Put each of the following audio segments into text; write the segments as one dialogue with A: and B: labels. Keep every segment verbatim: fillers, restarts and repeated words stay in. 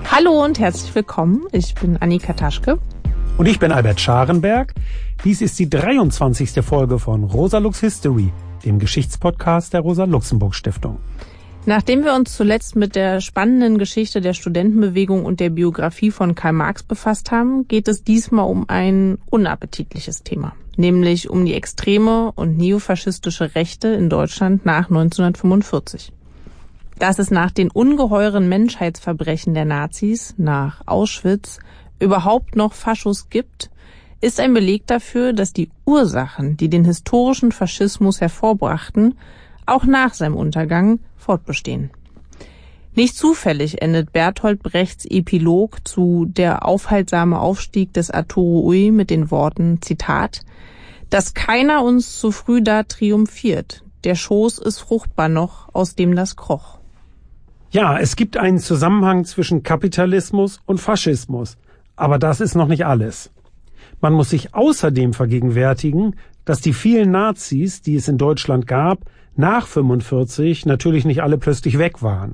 A: Hallo und herzlich willkommen. Ich bin Annika Taschke.
B: Und ich bin Albert Scharenberg. Dies ist die dreiundzwanzigste Folge von Rosa Lux History, dem Geschichtspodcast der Rosa-Luxemburg-Stiftung.
A: Nachdem wir uns zuletzt mit der spannenden Geschichte der Studentenbewegung und der Biografie von Karl Marx befasst haben, geht es diesmal um ein unappetitliches Thema, nämlich um die extreme und neofaschistische Rechte in Deutschland nach neunzehnhundertfünfundvierzig. Dass es nach den ungeheuren Menschheitsverbrechen der Nazis, nach Auschwitz, überhaupt noch Faschos gibt, ist ein Beleg dafür, dass die Ursachen, die den historischen Faschismus hervorbrachten, auch nach seinem Untergang fortbestehen. Nicht zufällig endet Bertolt Brechts Epilog zu Der aufhaltsame Aufstieg des Arturo Ui mit den Worten, Zitat, dass keiner uns zu früh da triumphiert, der Schoß ist fruchtbar noch, aus dem das kroch.
B: Ja, es gibt einen Zusammenhang zwischen Kapitalismus und Faschismus, aber das ist noch nicht alles. Man muss sich außerdem vergegenwärtigen, dass die vielen Nazis, die es in Deutschland gab, nach fünfundvierzig natürlich nicht alle plötzlich weg waren.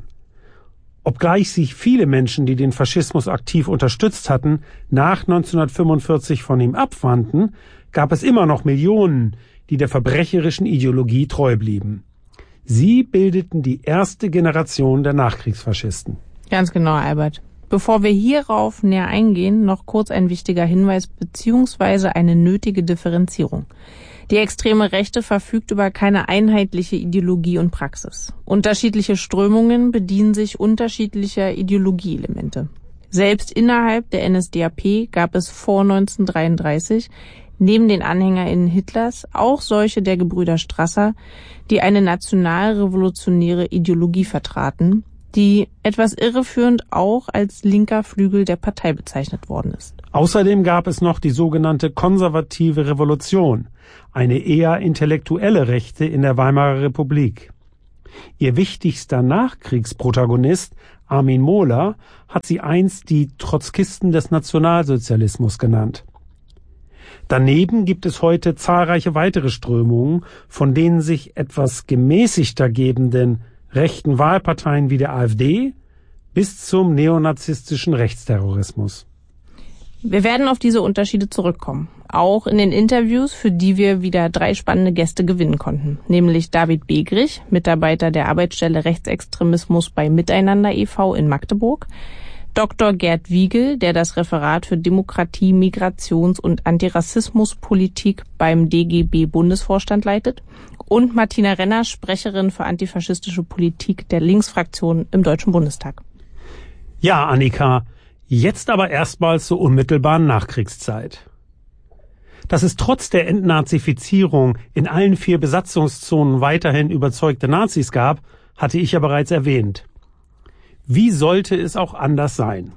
B: Obgleich sich viele Menschen, die den Faschismus aktiv unterstützt hatten, nach neunzehnhundertfünfundvierzig von ihm abwandten, gab es immer noch Millionen, die der verbrecherischen Ideologie treu blieben. Sie bildeten die erste Generation der Nachkriegsfaschisten.
A: Ganz genau, Albert. Bevor wir hierauf näher eingehen, noch kurz ein wichtiger Hinweis bzw. eine nötige Differenzierung. Die extreme Rechte verfügt über keine einheitliche Ideologie und Praxis. Unterschiedliche Strömungen bedienen sich unterschiedlicher Ideologieelemente. Selbst innerhalb der N S D A P gab es vor neunzehnhundertdreiunddreißig neben den AnhängerInnen Hitlers auch solche der Gebrüder Strasser, die eine nationalrevolutionäre Ideologie vertraten, die etwas irreführend auch als linker Flügel der Partei bezeichnet worden ist.
B: Außerdem gab es noch die sogenannte konservative Revolution, eine eher intellektuelle Rechte in der Weimarer Republik. Ihr wichtigster Nachkriegsprotagonist, Armin Mohler, hat sie einst die Trotzkisten des Nationalsozialismus genannt. Daneben gibt es heute zahlreiche weitere Strömungen, von denen sich etwas gemäßigter gebenden rechten Wahlparteien wie der AfD bis zum neonazistischen Rechtsterrorismus.
A: Wir werden auf diese Unterschiede zurückkommen, auch in den Interviews, für die wir wieder drei spannende Gäste gewinnen konnten, nämlich David Begrich, Mitarbeiter der Arbeitsstelle Rechtsextremismus bei Miteinander e V in Magdeburg, Doktor Gerd Wiegel, der das Referat für Demokratie, Migrations- und Antirassismuspolitik beim D G B-Bundesvorstand leitet, und Martina Renner, Sprecherin für antifaschistische Politik der Linksfraktion im Deutschen Bundestag.
B: Ja, Annika, jetzt aber erstmals zur unmittelbaren Nachkriegszeit. Dass es trotz der Entnazifizierung in allen vier Besatzungszonen weiterhin überzeugte Nazis gab, hatte ich ja bereits erwähnt. Wie sollte es auch anders sein?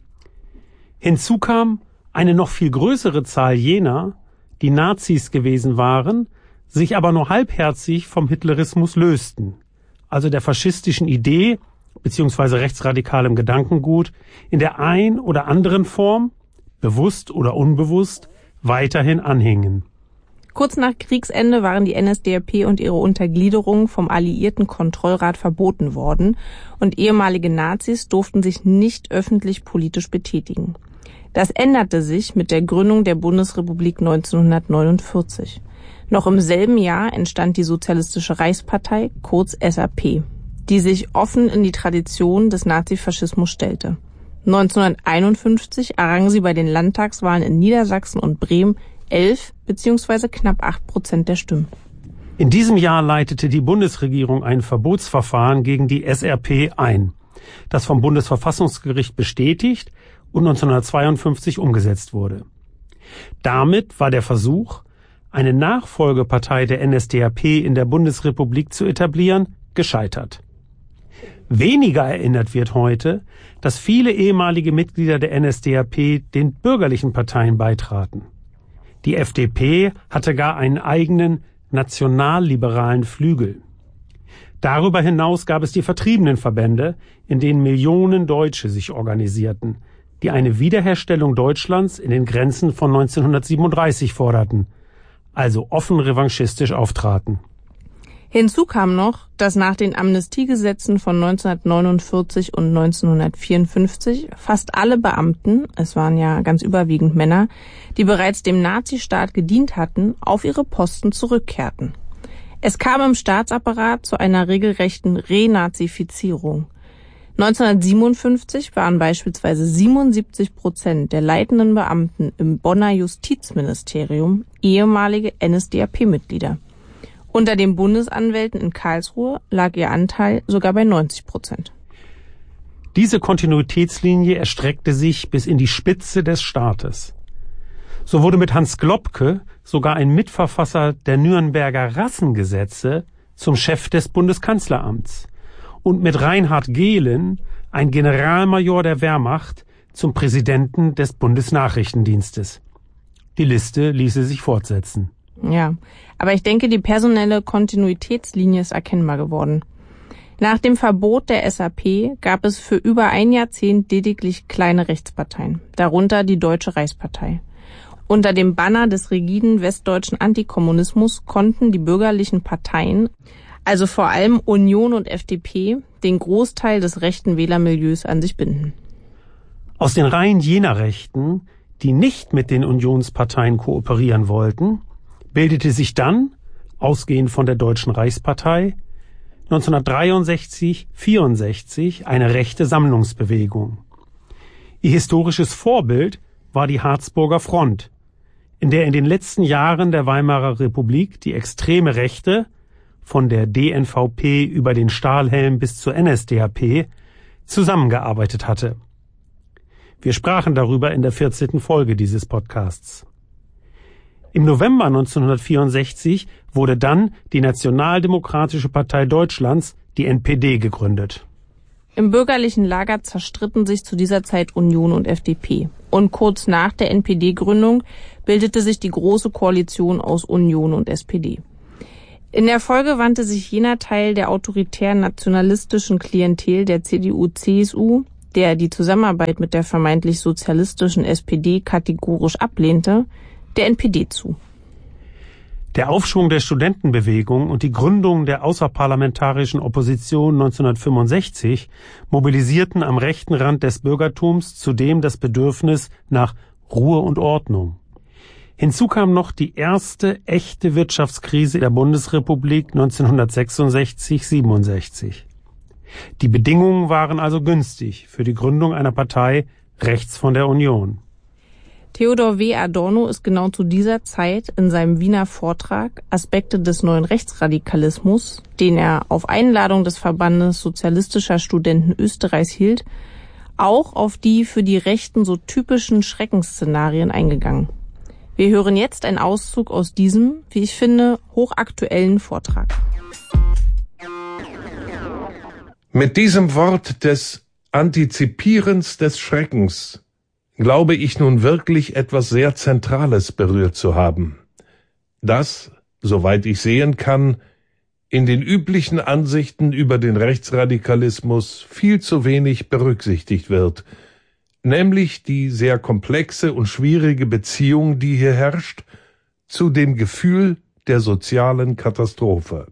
B: Hinzu kam eine noch viel größere Zahl jener, die Nazis gewesen waren, sich aber nur halbherzig vom Hitlerismus lösten, also der faschistischen Idee bzw. rechtsradikalem Gedankengut in der ein oder anderen Form, bewusst oder unbewusst, weiterhin anhingen.
A: Kurz nach Kriegsende waren die N S D A P und ihre Untergliederung vom Alliierten Kontrollrat verboten worden und ehemalige Nazis durften sich nicht öffentlich politisch betätigen. Das änderte sich mit der Gründung der Bundesrepublik neunzehnhundertneunundvierzig. Noch im selben Jahr entstand die Sozialistische Reichspartei, kurz S A P, die sich offen in die Tradition des Nazifaschismus stellte. neunzehnhunderteinundfünfzig errang sie bei den Landtagswahlen in Niedersachsen und Bremen elf bzw. knapp acht Prozent der Stimmen.
B: In diesem Jahr leitete die Bundesregierung ein Verbotsverfahren gegen die S R P ein, das vom Bundesverfassungsgericht bestätigt und neunzehnhundertzweiundfünfzig umgesetzt wurde. Damit war der Versuch, eine Nachfolgepartei der N S D A P in der Bundesrepublik zu etablieren, gescheitert. Weniger erinnert wird heute, dass viele ehemalige Mitglieder der N S D A P den bürgerlichen Parteien beitraten. Die F D P hatte gar einen eigenen nationalliberalen Flügel. Darüber hinaus gab es die Vertriebenenverbände, in denen Millionen Deutsche sich organisierten, die eine Wiederherstellung Deutschlands in den Grenzen von neunzehnhundertsiebenunddreißig forderten, also offen revanchistisch auftraten.
A: Hinzu kam noch, dass nach den Amnestiegesetzen von neunzehnhundertneunundvierzig und neunzehnhundertvierundfünfzig fast alle Beamten, es waren ja ganz überwiegend Männer, die bereits dem Nazistaat gedient hatten, auf ihre Posten zurückkehrten. Es kam im Staatsapparat zu einer regelrechten Renazifizierung. neunzehnhundertsiebenundfünfzig waren beispielsweise siebenundsiebzig Prozent der leitenden Beamten im Bonner Justizministerium ehemalige N S D A P-Mitglieder. Unter den Bundesanwälten in Karlsruhe lag ihr Anteil sogar bei neunzig Prozent.
B: Diese Kontinuitätslinie erstreckte sich bis in die Spitze des Staates. So wurde mit Hans Globke sogar ein Mitverfasser der Nürnberger Rassengesetze zum Chef des Bundeskanzleramts und mit Reinhard Gehlen ein Generalmajor der Wehrmacht zum Präsidenten des Bundesnachrichtendienstes. Die Liste ließe sich fortsetzen.
A: Ja, aber ich denke, die personelle Kontinuitätslinie ist erkennbar geworden. Nach dem Verbot der S A P gab es für über ein Jahrzehnt lediglich kleine Rechtsparteien, darunter die Deutsche Reichspartei. Unter dem Banner des rigiden westdeutschen Antikommunismus konnten die bürgerlichen Parteien, also vor allem Union und F D P, den Großteil des rechten Wählermilieus an sich binden.
B: Aus den Reihen jener Rechten, die nicht mit den Unionsparteien kooperieren wollten, bildete sich dann, ausgehend von der Deutschen Reichspartei, neunzehnhundertdreiundsechzig vierundsechzig eine rechte Sammlungsbewegung. Ihr historisches Vorbild war die Harzburger Front, in der in den letzten Jahren der Weimarer Republik die extreme Rechte, von der D N V P über den Stahlhelm bis zur N S D A P, zusammengearbeitet hatte. Wir sprachen darüber in der vierzehnten Folge dieses Podcasts. Im November neunzehnhundertvierundsechzig wurde dann die Nationaldemokratische Partei Deutschlands, die N P D, gegründet.
A: Im bürgerlichen Lager zerstritten sich zu dieser Zeit Union und F D P. Und kurz nach der N P D-Gründung bildete sich die Große Koalition aus Union und S P D. In der Folge wandte sich jener Teil der autoritären nationalistischen Klientel der C D U C S U, der die Zusammenarbeit mit der vermeintlich sozialistischen S P D kategorisch ablehnte, der N P D zu.
B: Der Aufschwung der Studentenbewegung und die Gründung der außerparlamentarischen Opposition neunzehnhundertfünfundsechzig mobilisierten am rechten Rand des Bürgertums zudem das Bedürfnis nach Ruhe und Ordnung. Hinzu kam noch die erste echte Wirtschaftskrise der Bundesrepublik neunzehnhundertsechsundsechzig siebenundsechzig. Die Bedingungen waren also günstig für die Gründung einer Partei rechts von der Union.
A: Theodor W. Adorno ist genau zu dieser Zeit in seinem Wiener Vortrag Aspekte des neuen Rechtsradikalismus, den er auf Einladung des Verbandes sozialistischer Studenten Österreichs hielt, auch auf die für die Rechten so typischen Schreckensszenarien eingegangen. Wir hören jetzt einen Auszug aus diesem, wie ich finde, hochaktuellen Vortrag.
C: Mit diesem Wort des Antizipierens des Schreckens glaube ich nun wirklich etwas sehr Zentrales berührt zu haben, das, soweit ich sehen kann, in den üblichen Ansichten über den Rechtsradikalismus viel zu wenig berücksichtigt wird, nämlich die sehr komplexe und schwierige Beziehung, die hier herrscht, zu dem Gefühl der sozialen Katastrophe.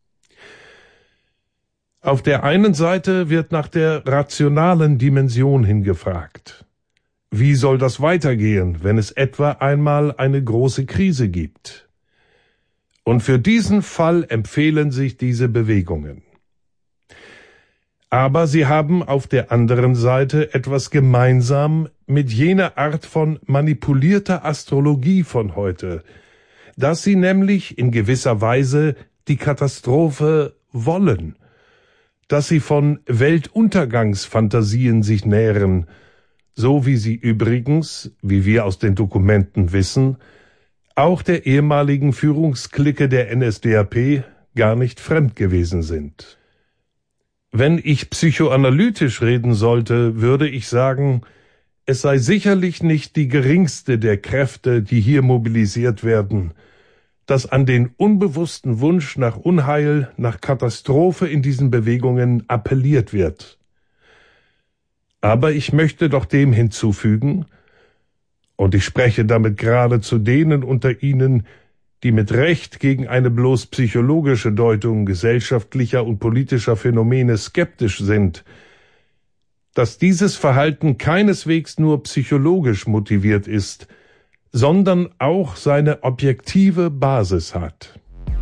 C: Auf der einen Seite wird nach der rationalen Dimension hingefragt. Wie soll das weitergehen, wenn es etwa einmal eine große Krise gibt? Und für diesen Fall empfehlen sich diese Bewegungen. Aber sie haben auf der anderen Seite etwas gemeinsam mit jener Art von manipulierter Astrologie von heute, dass sie nämlich in gewisser Weise die Katastrophe wollen, dass sie von Weltuntergangsfantasien sich nähren, so wie sie übrigens, wie wir aus den Dokumenten wissen, auch der ehemaligen Führungsklicke der N S D A P gar nicht fremd gewesen sind. Wenn ich psychoanalytisch reden sollte, würde ich sagen, es sei sicherlich nicht die geringste der Kräfte, die hier mobilisiert werden, dass an den unbewussten Wunsch nach Unheil, nach Katastrophe in diesen Bewegungen appelliert wird. Aber ich möchte doch dem hinzufügen, und ich spreche damit gerade zu denen unter Ihnen, die mit Recht gegen eine bloß psychologische Deutung gesellschaftlicher und politischer Phänomene skeptisch sind, dass dieses Verhalten keineswegs nur psychologisch motiviert ist, sondern auch seine objektive Basis hat.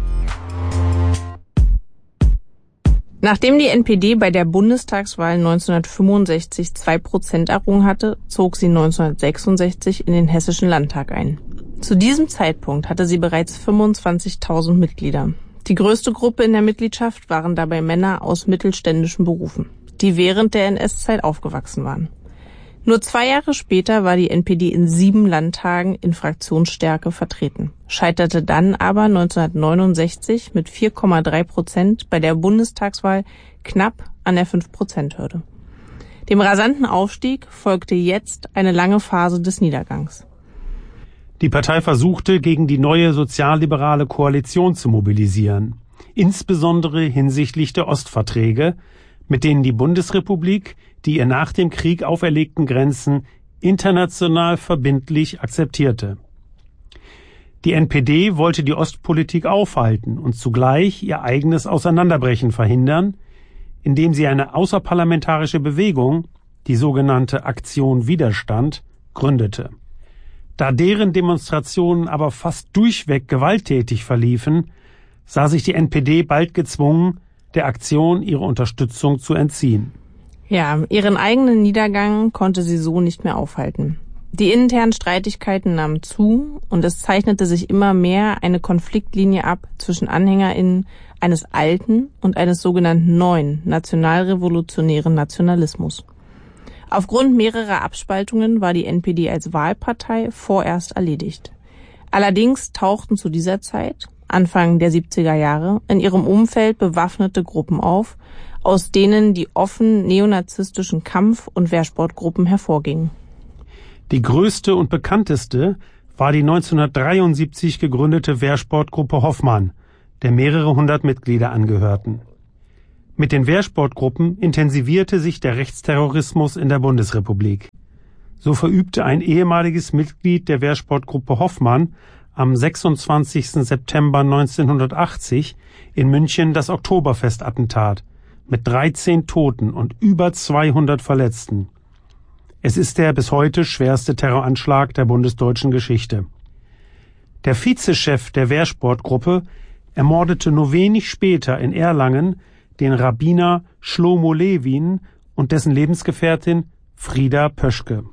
A: Nachdem die N P D bei der Bundestagswahl neunzehnhundertfünfundsechzig zwei Prozent errungen hatte, zog sie neunzehnhundertsechsundsechzig in den Hessischen Landtag ein. Zu diesem Zeitpunkt hatte sie bereits fünfundzwanzigtausend Mitglieder. Die größte Gruppe in der Mitgliedschaft waren dabei Männer aus mittelständischen Berufen, die während der N S-Zeit aufgewachsen waren. Nur zwei Jahre später war die N P D in sieben Landtagen in Fraktionsstärke vertreten, scheiterte dann aber neunzehnhundertneunundsechzig mit vier Komma drei Prozent bei der Bundestagswahl knapp an der fünf Prozent Hürde. Dem rasanten Aufstieg folgte jetzt eine lange Phase des Niedergangs.
B: Die Partei versuchte, gegen die neue sozialliberale Koalition zu mobilisieren, insbesondere hinsichtlich der Ostverträge, mit denen die Bundesrepublik die ihr nach dem Krieg auferlegten Grenzen international verbindlich akzeptierte. Die N P D wollte die Ostpolitik aufhalten und zugleich ihr eigenes Auseinanderbrechen verhindern, indem sie eine außerparlamentarische Bewegung, die sogenannte Aktion Widerstand, gründete. Da deren Demonstrationen aber fast durchweg gewalttätig verliefen, sah sich die N P D bald gezwungen, der Aktion ihre Unterstützung zu entziehen.
A: Ja, ihren eigenen Niedergang konnte sie so nicht mehr aufhalten. Die internen Streitigkeiten nahmen zu und es zeichnete sich immer mehr eine Konfliktlinie ab zwischen AnhängerInnen eines alten und eines sogenannten neuen nationalrevolutionären Nationalismus. Aufgrund mehrerer Abspaltungen war die N P D als Wahlpartei vorerst erledigt. Allerdings tauchten zu dieser Zeit, Anfang der siebziger Jahre, in ihrem Umfeld bewaffnete Gruppen auf, aus denen die offen neonazistischen Kampf- und Wehrsportgruppen hervorgingen.
B: Die größte und bekannteste war die neunzehnhundertdreiundsiebzig gegründete Wehrsportgruppe Hoffmann, der mehrere hundert Mitglieder angehörten. Mit den Wehrsportgruppen intensivierte sich der Rechtsterrorismus in der Bundesrepublik. So verübte ein ehemaliges Mitglied der Wehrsportgruppe Hoffmann am sechsundzwanzigsten September neunzehnhundertachtzig in München das Oktoberfestattentat mit dreizehn Toten und über zweihundert Verletzten. Es ist der bis heute schwerste Terroranschlag der bundesdeutschen Geschichte. Der Vizechef der Wehrsportgruppe ermordete nur wenig später in Erlangen den Rabbiner Shlomo Lewin und dessen Lebensgefährtin Frieda Pöschke.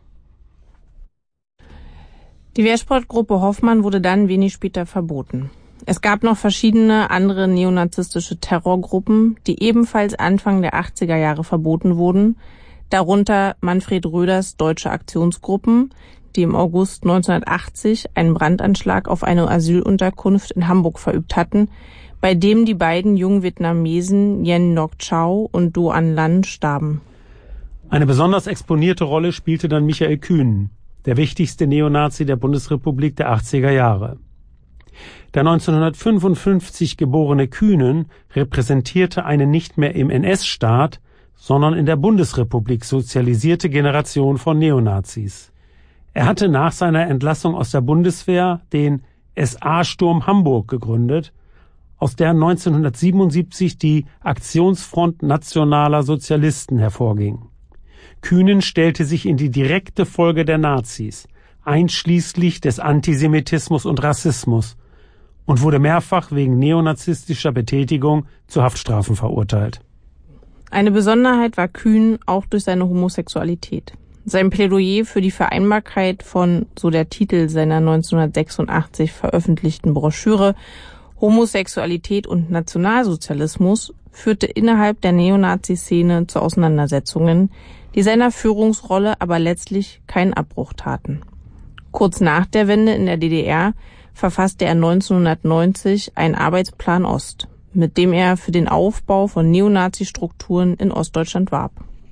A: Die Wehrsportgruppe Hoffmann wurde dann wenig später verboten. Es gab noch verschiedene andere neonazistische Terrorgruppen, die ebenfalls Anfang der achtziger Jahre verboten wurden, darunter Manfred Röders Deutsche Aktionsgruppen, die im August neunzehnhundertachtzig einen Brandanschlag auf eine Asylunterkunft in Hamburg verübt hatten, bei dem die beiden jungen Vietnamesen Yen Ngoc Chau und Do An Lan starben.
B: Eine besonders exponierte Rolle spielte dann Michael Kühn, der wichtigste Neonazi der Bundesrepublik der achtziger Jahre. Der neunzehnhundertfünfundfünfzig geborene Kühnen repräsentierte eine nicht mehr im N S-Staat, sondern in der Bundesrepublik sozialisierte Generation von Neonazis. Er hatte nach seiner Entlassung aus der Bundeswehr den S A-Sturm Hamburg gegründet, aus der neunzehnhundertsiebenundsiebzig die Aktionsfront Nationaler Sozialisten hervorging. Kühnen stellte sich in die direkte Folge der Nazis, einschließlich des Antisemitismus und Rassismus, und wurde mehrfach wegen neonazistischer Betätigung zu Haftstrafen verurteilt.
A: Eine Besonderheit war Kühn auch durch seine Homosexualität. Sein Plädoyer für die Vereinbarkeit von, so der Titel seiner neunzehnhundertsechsundachtzig veröffentlichten Broschüre, Homosexualität und Nationalsozialismus führte innerhalb der Neonazi-Szene zu Auseinandersetzungen, die seiner Führungsrolle aber letztlich keinen Abbruch taten. Kurz nach der Wende in der D D R verfasste er neunzehnhundertneunzig einen Arbeitsplan Ost, mit dem er für den Aufbau von Neonazi-Strukturen in Ostdeutschland warb.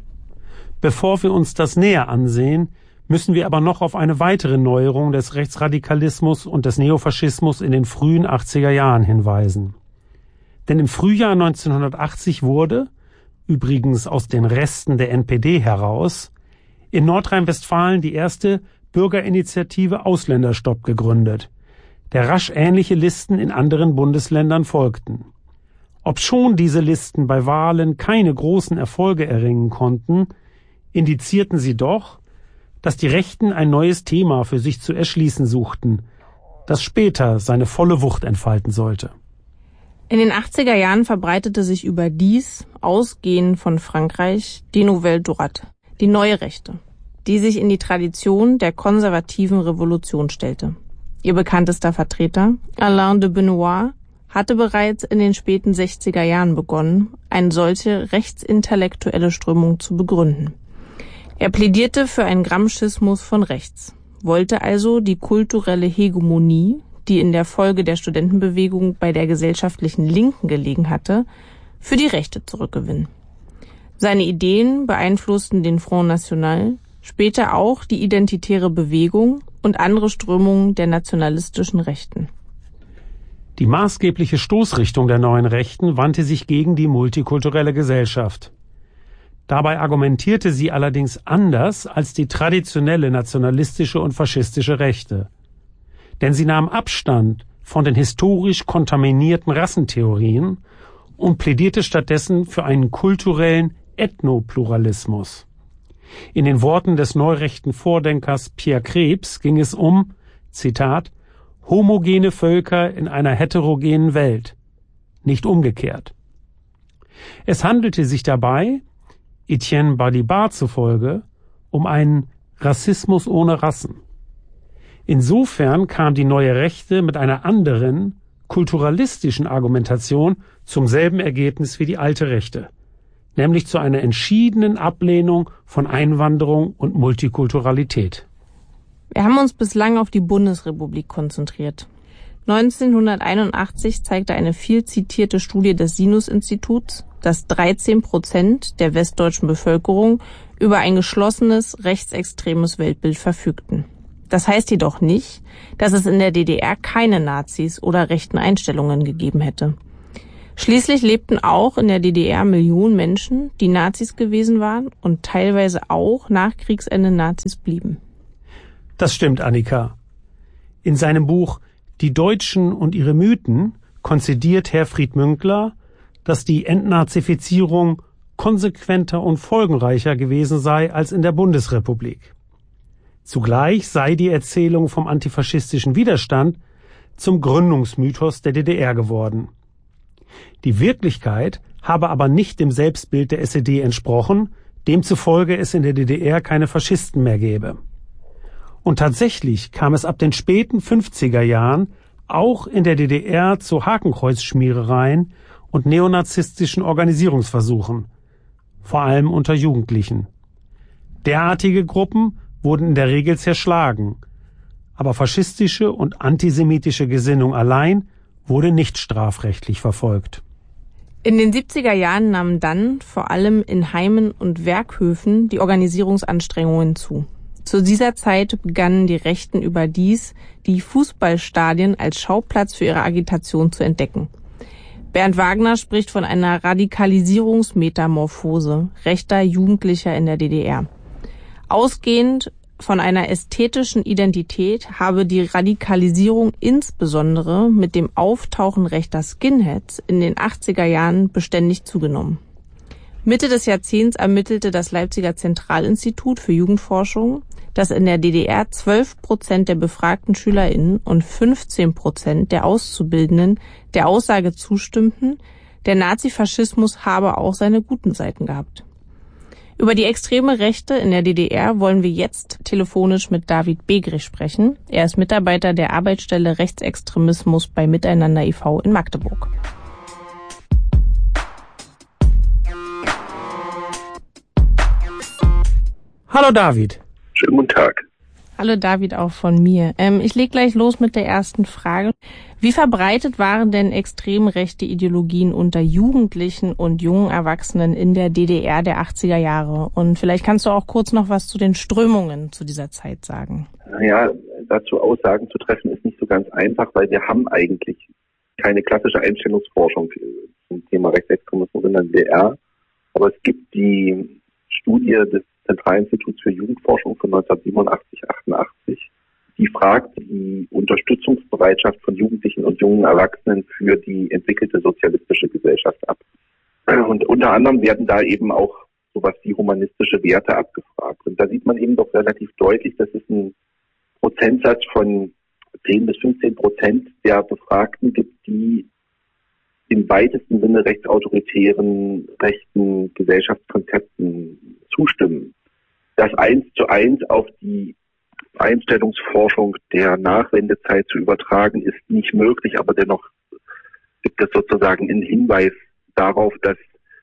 B: Bevor wir uns das näher ansehen, müssen wir aber noch auf eine weitere Neuerung des Rechtsradikalismus und des Neofaschismus in den frühen achtziger Jahren hinweisen. Denn im Frühjahr neunzehnhundertachtzig wurde, übrigens aus den Resten der N P D heraus, in Nordrhein-Westfalen die erste Bürgerinitiative Ausländerstopp gegründet, der rasch ähnliche Listen in anderen Bundesländern folgten. Obschon diese Listen bei Wahlen keine großen Erfolge erringen konnten, indizierten sie doch, dass die Rechten ein neues Thema für sich zu erschließen suchten, das später seine volle Wucht entfalten sollte.
A: In den achtziger Jahren verbreitete sich überdies, ausgehend von Frankreich, die Nouvelle Droite, die neue Rechte, die sich in die Tradition der konservativen Revolution stellte. Ihr bekanntester Vertreter, Alain de Benoist, hatte bereits in den späten sechziger Jahren begonnen, eine solche rechtsintellektuelle Strömung zu begründen. Er plädierte für einen Gramscismus von rechts, wollte also die kulturelle Hegemonie, die in der Folge der Studentenbewegung bei der gesellschaftlichen Linken gelegen hatte, für die Rechte zurückgewinnen. Seine Ideen beeinflussten den Front National, später auch die Identitäre Bewegung und andere Strömungen der nationalistischen Rechten.
B: Die maßgebliche Stoßrichtung der neuen Rechten wandte sich gegen die multikulturelle Gesellschaft. Dabei argumentierte sie allerdings anders als die traditionelle nationalistische und faschistische Rechte. Denn sie nahm Abstand von den historisch kontaminierten Rassentheorien und plädierte stattdessen für einen kulturellen Ethnopluralismus. In den Worten des neurechten Vordenkers Pierre Krebs ging es um, Zitat, homogene Völker in einer heterogenen Welt, nicht umgekehrt. Es handelte sich dabei, Etienne Balibar zufolge, um einen Rassismus ohne Rassen. Insofern kam die neue Rechte mit einer anderen, kulturalistischen Argumentation zum selben Ergebnis wie die alte Rechte, nämlich zu einer entschiedenen Ablehnung von Einwanderung und Multikulturalität.
A: Wir haben uns bislang auf die Bundesrepublik konzentriert. neunzehnhunderteinundachtzig zeigte eine viel zitierte Studie des Sinus-Instituts, dass dreizehn Prozent der westdeutschen Bevölkerung über ein geschlossenes, rechtsextremes Weltbild verfügten. Das heißt jedoch nicht, dass es in der D D R keine Nazis oder rechten Einstellungen gegeben hätte. Schließlich lebten auch in der D D R Millionen Menschen, die Nazis gewesen waren und teilweise auch nach Kriegsende Nazis blieben.
B: Das stimmt, Annika. In seinem Buch Die Deutschen und ihre Mythen konzidiert Herfried Münkler, dass die Entnazifizierung konsequenter und folgenreicher gewesen sei als in der Bundesrepublik. Zugleich sei die Erzählung vom antifaschistischen Widerstand zum Gründungsmythos der D D R geworden. Die Wirklichkeit habe aber nicht dem Selbstbild der S E D entsprochen, demzufolge es in der D D R keine Faschisten mehr gäbe. Und tatsächlich kam es ab den späten fünfziger Jahren auch in der D D R zu Hakenkreuzschmierereien und neonazistischen Organisierungsversuchen, vor allem unter Jugendlichen. Derartige Gruppen wurden in der Regel zerschlagen, aber faschistische und antisemitische Gesinnung allein wurde nicht strafrechtlich verfolgt.
A: In den siebziger Jahren nahmen dann, vor allem in Heimen und Werkhöfen, die Organisierungsanstrengungen zu. Zu dieser Zeit begannen die Rechten überdies, die Fußballstadien als Schauplatz für ihre Agitation zu entdecken. Bernd Wagner spricht von einer Radikalisierungsmetamorphose rechter Jugendlicher in der D D R. Ausgehend von einer ästhetischen Identität habe die Radikalisierung insbesondere mit dem Auftauchen rechter Skinheads in den achtziger Jahren beständig zugenommen. Mitte des Jahrzehnts ermittelte das Leipziger Zentralinstitut für Jugendforschung, dass in der D D R zwölf Prozent der befragten SchülerInnen und fünfzehn Prozent der Auszubildenden der Aussage zustimmten, der Nazifaschismus habe auch seine guten Seiten gehabt. Über die extreme Rechte in der D D R wollen wir jetzt telefonisch mit David Begrich sprechen. Er ist Mitarbeiter der Arbeitsstelle Rechtsextremismus bei Miteinander e V in Magdeburg.
B: Hallo David.
D: Schönen guten Tag.
A: Hallo David, auch von mir. Ähm, ich leg gleich los mit der ersten Frage. Wie verbreitet waren denn extrem rechte Ideologien unter Jugendlichen und jungen Erwachsenen in der D D R der achtziger Jahre? Und vielleicht kannst du auch kurz noch was zu den Strömungen zu dieser Zeit sagen.
D: Naja, dazu Aussagen zu treffen ist nicht so ganz einfach, weil wir haben eigentlich keine klassische Einstellungsforschung zum Thema Rechtsextremismus in der D D R. Aber es gibt die Studie des Zentralinstituts für Jugendforschung von neunzehnhundertsiebenundachtzig achtundachtzig, die fragt die Unterstützungsbereitschaft von Jugendlichen und jungen Erwachsenen für die entwickelte sozialistische Gesellschaft ab. Und unter anderem werden da eben auch sowas wie humanistische Werte abgefragt. Und da sieht man eben doch relativ deutlich, dass es einen Prozentsatz von zehn bis fünfzehn Prozent der Befragten gibt, die im weitesten Sinne rechtsautoritären, rechten Gesellschaftskonzepten zustimmen. Das eins zu eins auf die Einstellungsforschung der Nachwendezeit zu übertragen, ist nicht möglich, aber dennoch gibt es sozusagen einen Hinweis darauf, dass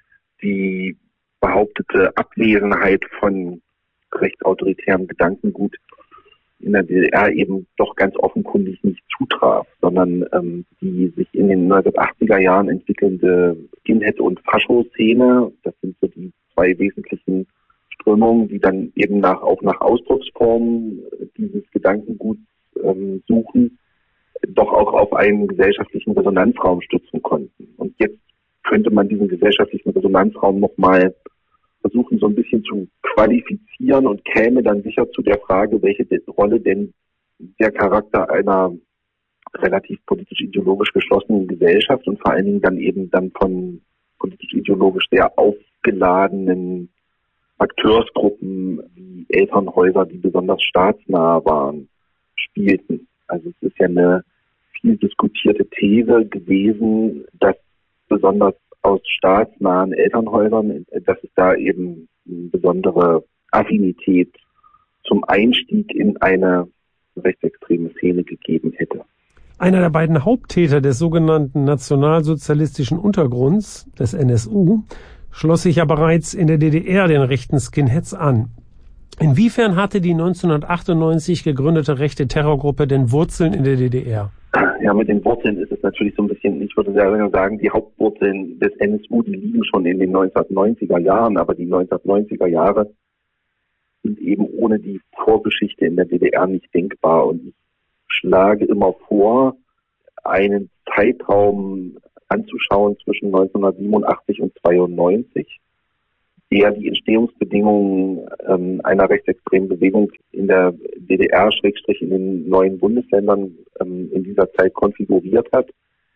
D: die behauptete Abwesenheit von rechtsautoritärem Gedankengut in der D D R eben doch ganz offenkundig nicht zutraf, sondern ähm, die sich in den neunzehnhundertachtziger Jahren entwickelnde Skinhead- und Fascho-Szene, das sind so die zwei wesentlichen Strömungen, die dann eben nach, auch nach Ausdrucksformen dieses Gedankenguts ähm, suchen, doch auch auf einen gesellschaftlichen Resonanzraum stützen konnten. Und jetzt könnte man diesen gesellschaftlichen Resonanzraum nochmal versuchen, so ein bisschen zu qualifizieren und käme dann sicher zu der Frage, welche Rolle denn der Charakter einer relativ politisch-ideologisch geschlossenen Gesellschaft und vor allen Dingen dann eben dann von politisch-ideologisch sehr aufgeladenen Akteursgruppen wie Elternhäuser, die besonders staatsnah waren, spielten. Also es ist ja eine viel diskutierte These gewesen, dass besonders aus staatsnahen Elternhäusern, dass es da eben eine besondere Affinität zum Einstieg in eine rechtsextreme Szene gegeben hätte.
B: Einer der beiden Haupttäter des sogenannten nationalsozialistischen Untergrunds, des N S U, schloss sich ja bereits in der D D R den rechten Skinheads an. Inwiefern hatte die neunzehnhundertachtundneunzig gegründete rechte Terrorgruppe denn Wurzeln in der D D R?
D: Ja, mit den Wurzeln ist es natürlich so ein bisschen, ich würde sagen, die Hauptwurzeln des N S U, die liegen schon in den neunzehnhundertneunziger Jahren, aber die neunzehnhundertneunziger Jahre sind eben ohne die Vorgeschichte in der D D R nicht denkbar. Und ich schlage immer vor, einen Zeitraum anzuschauen zwischen neunzehnhundertsiebenundachtzig und zweiundneunzig, der die Entstehungsbedingungen ähm, einer rechtsextremen Bewegung in der D D R, Schrägstrich in den neuen Bundesländern ähm, in dieser Zeit konfiguriert hat,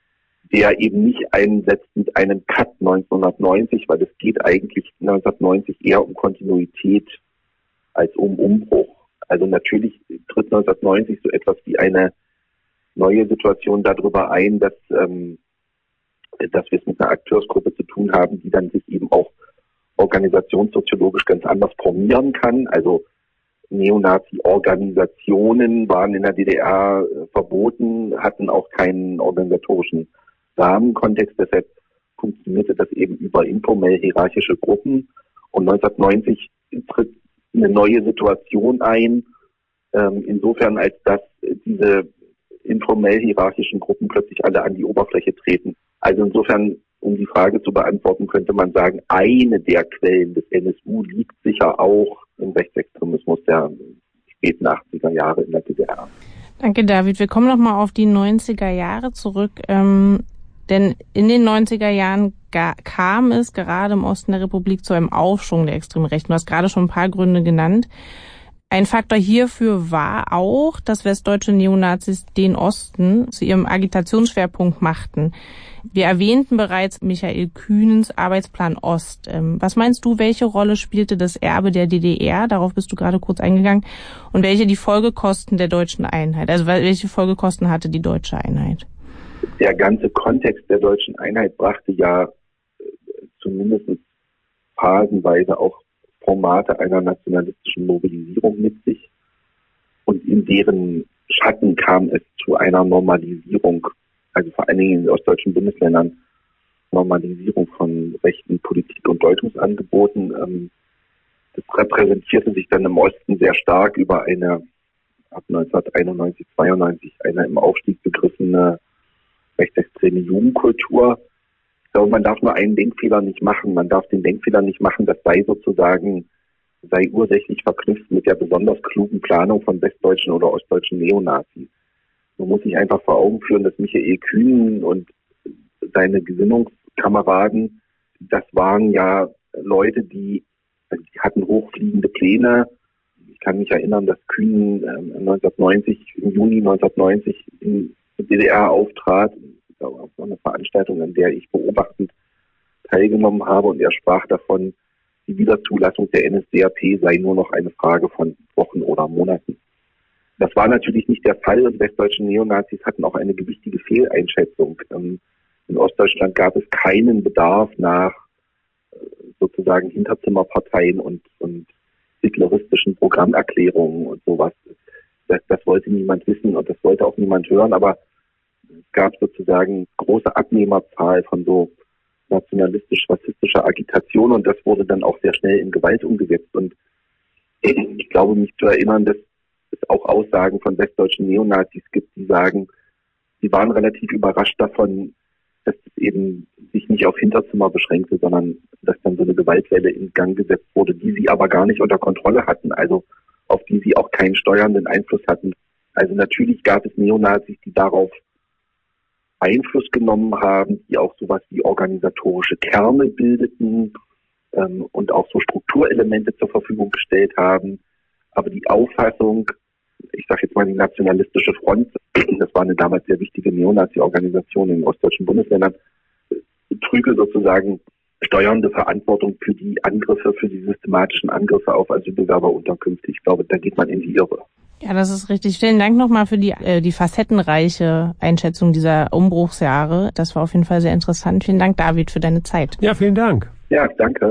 D: der eben nicht einsetzt mit einem Cut neunzehnhundertneunzig, weil es geht eigentlich neunzehnhundertneunzig eher um Kontinuität als um Umbruch. Also natürlich tritt neunzehnhundertneunzig so etwas wie eine neue Situation darüber ein, dass, ähm, dass wir es mit einer Akteursgruppe zu tun haben, die dann sich eben auch organisationssoziologisch ganz anders formieren kann. Also Neonazi-Organisationen waren in der D D R verboten, hatten auch keinen organisatorischen Rahmenkontext. Deshalb funktionierte das eben über informell hierarchische Gruppen. Und neunzehnhundertneunzig tritt eine neue Situation ein, ähm, insofern als dass diese informell hierarchischen Gruppen plötzlich alle an die Oberfläche treten. Also insofern, um die Frage zu beantworten, könnte man sagen, eine der Quellen des N S U liegt sicher auch im Rechtsextremismus der späten achtziger Jahre in der D D R.
A: Danke, David. Wir kommen nochmal auf die neunziger Jahre zurück, ähm, denn in den neunziger Jahren ga- kam es gerade im Osten der Republik zu einem Aufschwung der extremen Rechten. Du hast gerade schon ein paar Gründe genannt. Ein Faktor hierfür war auch, dass westdeutsche Neonazis den Osten zu ihrem Agitationsschwerpunkt machten. Wir erwähnten bereits Michael Kühnens Arbeitsplan Ost. Was meinst du, welche Rolle spielte das Erbe der D D R? Darauf bist du gerade kurz eingegangen. Und welche die Folgekosten der deutschen Einheit? Also welche Folgekosten hatte die deutsche Einheit?
D: Der ganze Kontext der deutschen Einheit brachte ja zumindest phasenweise auch Formate einer nationalistischen Mobilisierung mit sich. Und in deren Schatten kam es zu einer Normalisierung, also vor allen Dingen in den ostdeutschen Bundesländern, Normalisierung von rechten Politik- und Deutungsangeboten. Das repräsentierte sich dann im Osten sehr stark über eine ab neunzehnhunderteinundneunzig, zweiundneunzig eine im Aufstieg begriffene rechtsextreme Jugendkultur. Ich glaube, man darf nur einen Denkfehler nicht machen. Man darf den Denkfehler nicht machen, das sei sozusagen, sei ursächlich verknüpft mit der besonders klugen Planung von westdeutschen oder ostdeutschen Neonazis. Man muss sich einfach vor Augen führen, dass Michael Kühn und seine Gesinnungskameraden, das waren ja Leute, die, die hatten hochfliegende Pläne. Ich kann mich erinnern, dass Kühn äh, neunzehnhundertneunzig, im Juni neunzehnhundertneunzig in der D D R auftrat. Das war auch so eine Veranstaltung, an der ich beobachtend teilgenommen habe, und er sprach davon, die Wiederzulassung der N S D A P sei nur noch eine Frage von Wochen oder Monaten. Das war natürlich nicht der Fall, und westdeutsche Neonazis hatten auch eine gewichtige Fehleinschätzung. In Ostdeutschland gab es keinen Bedarf nach sozusagen Hinterzimmerparteien und, und hitleristischen Programmerklärungen und sowas. Das, das wollte niemand wissen und das wollte auch niemand hören, aber es gab sozusagen große Abnehmerzahl von so nationalistisch-rassistischer Agitation, und das wurde dann auch sehr schnell in Gewalt umgesetzt. Und ich glaube, mich zu erinnern, dass es auch Aussagen von westdeutschen Neonazis gibt, die sagen, sie waren relativ überrascht davon, dass es eben sich nicht auf Hinterzimmer beschränkte, sondern dass dann so eine Gewaltwelle in Gang gesetzt wurde, die sie aber gar nicht unter Kontrolle hatten, also auf die sie auch keinen steuernden Einfluss hatten. Also natürlich gab es Neonazis, die darauf Einfluss genommen haben, die auch sowas wie organisatorische Kerne bildeten ähm, und auch so Strukturelemente zur Verfügung gestellt haben. Aber die Auffassung, ich sage jetzt mal die Nationalistische Front, das war eine damals sehr wichtige Neonazi-Organisation in den ostdeutschen Bundesländern, trüge sozusagen steuernde Verantwortung für die Angriffe, für die systematischen Angriffe auf Asylbewerberunterkünfte. Ich glaube, da geht man in die Irre.
A: Ja, das ist richtig. Vielen Dank nochmal für die, äh, die facettenreiche Einschätzung dieser Umbruchsjahre. Das war auf jeden Fall sehr interessant. Vielen Dank, David, für deine Zeit.
B: Ja, vielen Dank.
D: Ja, danke.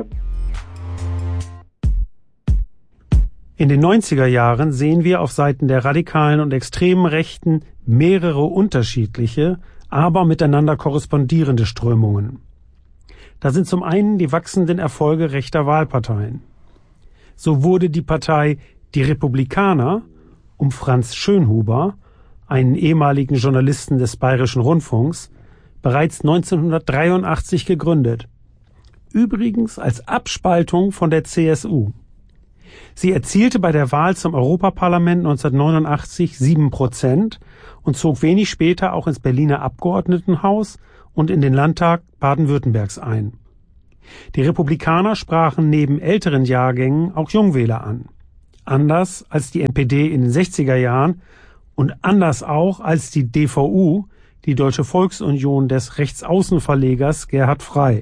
B: In den neunziger Jahren sehen wir auf Seiten der radikalen und extremen Rechten mehrere unterschiedliche, aber miteinander korrespondierende Strömungen. Da sind zum einen die wachsenden Erfolge rechter Wahlparteien. So wurde die Partei Die Republikaner um Franz Schönhuber, einen ehemaligen Journalisten des Bayerischen Rundfunks, bereits neunzehnhundertdreiundachtzig gegründet. Übrigens als Abspaltung von der C S U. Sie erzielte bei der Wahl zum Europaparlament neunzehnhundertneunundachtzig sieben Prozent und zog wenig später auch ins Berliner Abgeordnetenhaus und in den Landtag Baden-Württembergs ein. Die Republikaner sprachen neben älteren Jahrgängen auch Jungwähler an. Anders als die N P D in den sechziger Jahren und anders auch als die D V U, die Deutsche Volksunion des Rechtsaußenverlegers Gerhard Frey.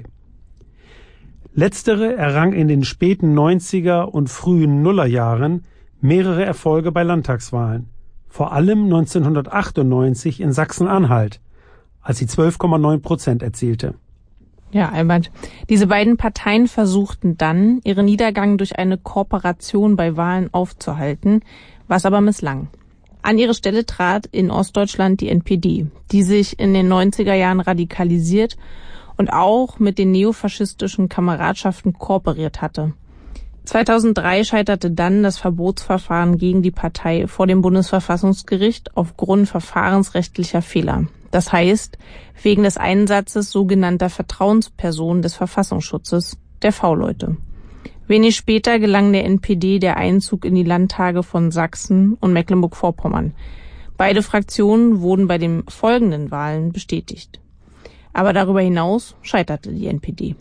B: Letztere errang in den späten neunziger und frühen Nullerjahren mehrere Erfolge bei Landtagswahlen, vor allem neunzehnhundertachtundneunzig in Sachsen-Anhalt, als sie zwölf Komma neun Prozent erzielte.
A: Ja, Albert. Diese beiden Parteien versuchten dann, ihren Niedergang durch eine Kooperation bei Wahlen aufzuhalten, was aber misslang. An ihre Stelle trat in Ostdeutschland die N P D, die sich in den neunziger Jahren radikalisiert und auch mit den neofaschistischen Kameradschaften kooperiert hatte. zweitausenddrei scheiterte dann das Verbotsverfahren gegen die Partei vor dem Bundesverfassungsgericht aufgrund verfahrensrechtlicher Fehler. Das heißt, wegen des Einsatzes sogenannter Vertrauenspersonen des Verfassungsschutzes, der V-Leute. Wenig später gelang der N P D der Einzug in die Landtage von Sachsen und Mecklenburg-Vorpommern. Beide Fraktionen wurden bei den folgenden Wahlen bestätigt. Aber darüber hinaus scheiterte die N P D.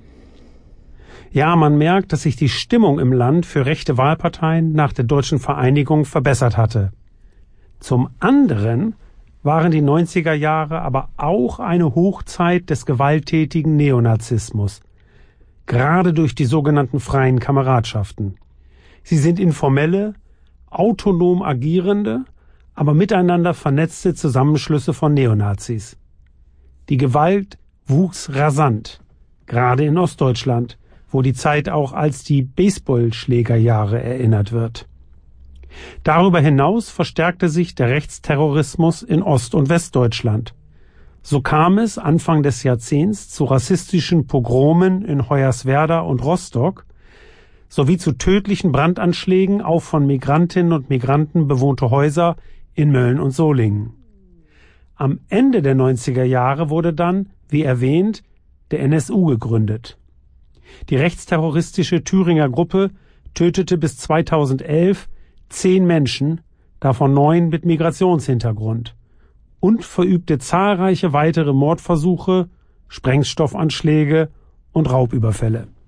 B: Ja, man merkt, dass sich die Stimmung im Land für rechte Wahlparteien nach der deutschen Vereinigung verbessert hatte. Zum anderen waren die neunziger Jahre aber auch eine Hochzeit des gewalttätigen Neonazismus, gerade durch die sogenannten freien Kameradschaften. Sie sind informelle, autonom agierende, aber miteinander vernetzte Zusammenschlüsse von Neonazis. Die Gewalt wuchs rasant, gerade in Ostdeutschland, wo die Zeit auch als die Baseballschlägerjahre erinnert wird. Darüber hinaus verstärkte sich der Rechtsterrorismus in Ost- und Westdeutschland. So kam es Anfang des Jahrzehnts zu rassistischen Pogromen in Hoyerswerda und Rostock sowie zu tödlichen Brandanschlägen auf von Migrantinnen und Migranten bewohnte Häuser in Mölln und Solingen. Am Ende der neunziger Jahre wurde dann, wie erwähnt, der N S U gegründet. Die rechtsterroristische Thüringer Gruppe tötete bis zweitausendelf zehn Menschen, davon neun mit Migrationshintergrund, und verübte zahlreiche weitere Mordversuche, Sprengstoffanschläge und Raubüberfälle.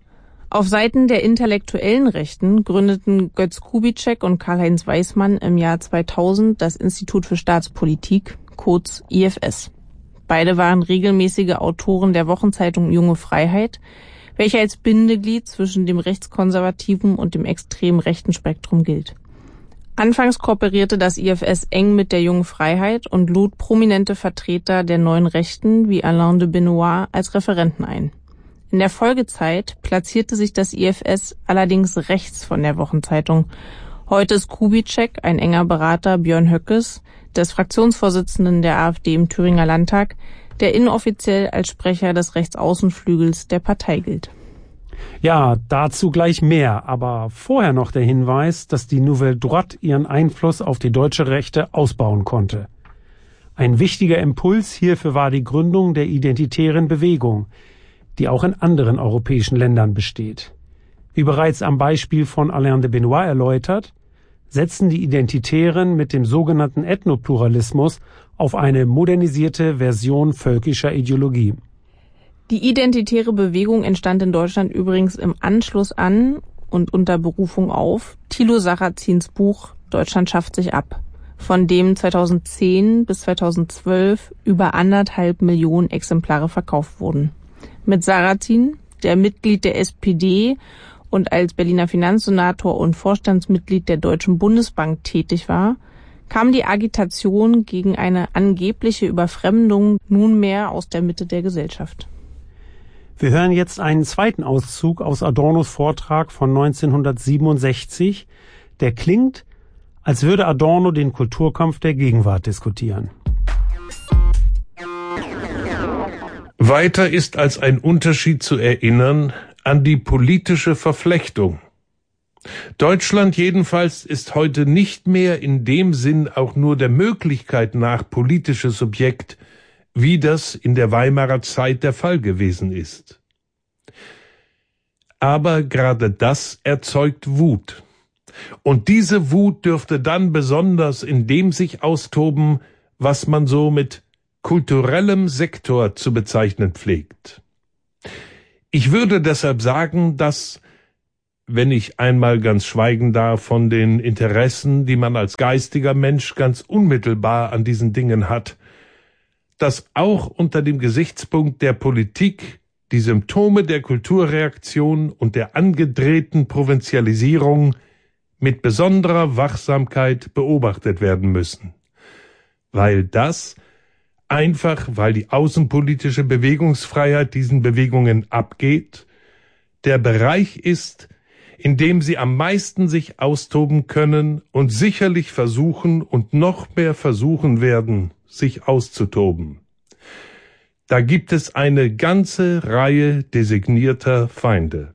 A: Auf Seiten der intellektuellen Rechten gründeten Götz Kubitschek und Karl-Heinz Weismann im Jahr zweitausend das Institut für Staatspolitik, kurz I F S. Beide waren regelmäßige Autoren der Wochenzeitung Junge Freiheit, welche als Bindeglied zwischen dem rechtskonservativen und dem extrem rechten Spektrum gilt. Anfangs kooperierte das I F S eng mit der Jungen Freiheit und lud prominente Vertreter der neuen Rechten wie Alain de Benoit als Referenten ein. In der Folgezeit platzierte sich das I F S allerdings rechts von der Wochenzeitung. Heute ist Kubitschek ein enger Berater Björn Höckes, des Fraktionsvorsitzenden der AfD im Thüringer Landtag, der inoffiziell als Sprecher des Rechtsaußenflügels der Partei gilt.
B: Ja, dazu gleich mehr, aber vorher noch der Hinweis, dass die Nouvelle Droite ihren Einfluss auf die deutsche Rechte ausbauen konnte. Ein wichtiger Impuls hierfür war die Gründung der Identitären Bewegung, die auch in anderen europäischen Ländern besteht. Wie bereits am Beispiel von Alain de Benoit erläutert, setzen die Identitären mit dem sogenannten Ethnopluralismus auf eine modernisierte Version völkischer Ideologie.
A: Die Identitäre Bewegung entstand in Deutschland übrigens im Anschluss an und unter Berufung auf Thilo Sarrazins Buch Deutschland schafft sich ab, von dem zweitausendzehn bis zweitausendzwölf über anderthalb Millionen Exemplare verkauft wurden. Mit Sarrazin, der Mitglied der S P D und als Berliner Finanzsenator und Vorstandsmitglied der Deutschen Bundesbank tätig war, kam die Agitation gegen eine angebliche Überfremdung nunmehr aus der Mitte der Gesellschaft.
B: Wir hören jetzt einen zweiten Auszug aus Adornos Vortrag von neunzehnhundertsiebenundsechzig, der klingt, als würde Adorno den Kulturkampf der Gegenwart diskutieren.
C: Weiter ist als ein Unterschied zu erinnern an die politische Verflechtung. Deutschland jedenfalls ist heute nicht mehr in dem Sinn auch nur der Möglichkeit nach politisches Subjekt, wie das in der Weimarer Zeit der Fall gewesen ist. Aber gerade das erzeugt Wut. Und diese Wut dürfte dann besonders in dem sich austoben, was man so mit kulturellem Sektor zu bezeichnen pflegt. Ich würde deshalb sagen, dass, wenn ich einmal ganz schweigen darf von den Interessen, die man als geistiger Mensch ganz unmittelbar an diesen Dingen hat, dass auch unter dem Gesichtspunkt der Politik die Symptome der Kulturreaktion und der angedrehten Provinzialisierung mit besonderer Wachsamkeit beobachtet werden müssen, weil das einfach, weil die außenpolitische Bewegungsfreiheit diesen Bewegungen abgeht, der Bereich ist, in dem sie am meisten sich austoben können und sicherlich versuchen und noch mehr versuchen werden, sich auszutoben. Da gibt es eine ganze Reihe designierter Feinde.